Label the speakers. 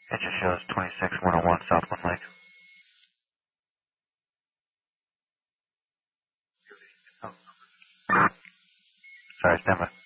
Speaker 1: It just shows 26101 Southland Lake. Sorry, stand by.